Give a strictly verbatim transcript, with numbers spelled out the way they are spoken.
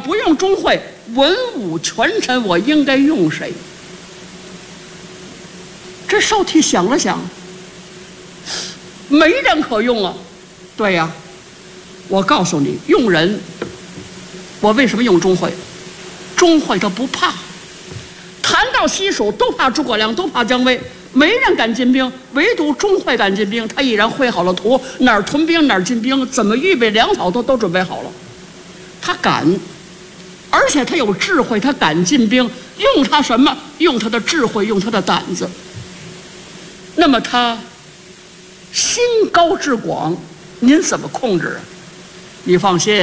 不用钟会，文武权臣我应该用谁？这少帝想了想，没人可用啊。对呀，我告诉你，用人，我为什么用钟会？钟会他不怕，谈到西蜀都怕诸葛亮，都怕姜维，没人敢进兵，唯独钟会敢进兵。他已然绘好了图，哪儿屯兵哪儿进兵，怎么预备粮草都都准备好了。他敢，而且他有智慧，他敢进兵。用他什么？用他的智慧，用他的胆子。那么他心高志广，您怎么控制啊？你放心。